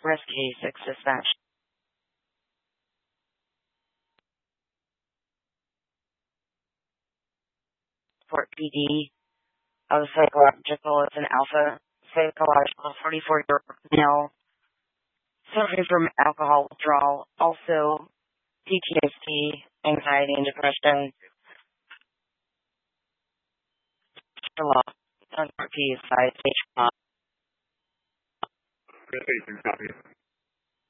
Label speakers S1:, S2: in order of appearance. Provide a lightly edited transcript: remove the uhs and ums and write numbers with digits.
S1: Rescue 6 dispatch. Fort PD of psychological, it's an alpha psychological 44-year-old male suffering from alcohol withdrawal, also PTSD, anxiety, and depression. On Fort PD, 5 stage.
S2: Copy.